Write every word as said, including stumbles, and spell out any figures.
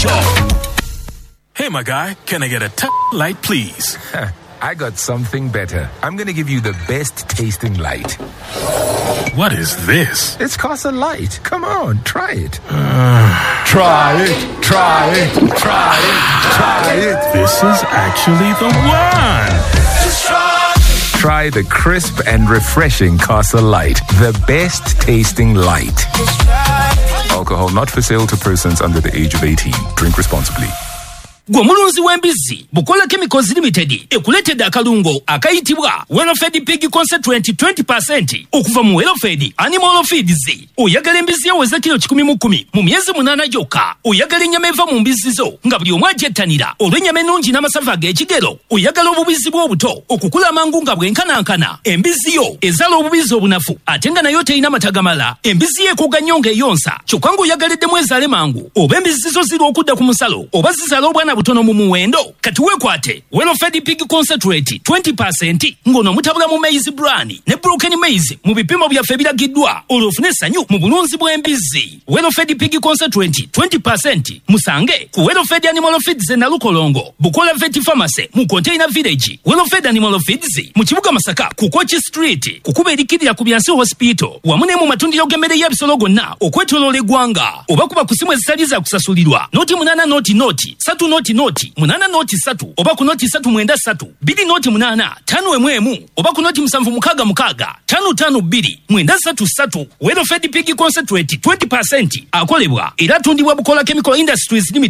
Hey, my guy, can I get a t- light, please? I got something better. I'm going to give you the best tasting light. What is this? It's Castle Light. Come on, try it. Uh, try it, try it, try it, try it. This is actually the one. Just try. Try the crisp and refreshing Castle Light. The best tasting light. Alcohol not for sale to persons under the age of eighteen. Drink responsibly. Gwomulunzi w'embizzi Bukola Chemicals Limited ekuletedde akalungo akayitibwa Welfed Pig Concentrate twenty percent okuva mu Welfed Animal Feeds. Oyagala embizzi eweza kilo kikumi mu kkumi mu myezi munaana gyokka. Oyagala ennyama eva mu mbizzi zo nga buli omu agyettanira olw'ennyama ennungi n'amasavu ag'ekigero. Oyagala obubizzi bw'obuto okukula amangu nga bwenkanankana. Embizzi yo ezaala obubizzi obunafu ate nga nayo terina mata gamala. Embizzi yo ekooga nnyo ng'eyonsa kyokka ng'oyagaliddemu ezaale mangu. Oba embizzi zo ziri okudda ku musalo oba zizaala obwana butono mu muwendo. Kati wekwate Welfed Pig Concentrate twenty percent ngono mutabula mu maize bran ne broken maize mu bipimo byaffe biragiddwa olufune essanyu mu bulunzi bw'embizzi. Welfed Pig Concentrate twenty percent musange ku Welfed Animal Feeds na Lukolongo Bukola Vet Pharmacy mu Container Village. Welfed Animal Feeds mu kibuga Masaka ku Kochi Street kukuba erikirira ku Byansi Hospital wamu ne mu matundiro g'emmere y'ebisolo gonna okwetoloola eggwanga oba kuba ku simu ezitali za kusasulirwa noti munana noti noti satu noti noti munana noti satu oba ku noti satu mwenda satu bidi noti munana tano emu emu oba ku noti musanvu mukaga mukaga tano tano bidi mwenda satu satu. Welfed Pig Concentrate twenty percent akolebwa era tundibwa Bukola Chemical Industries Limited.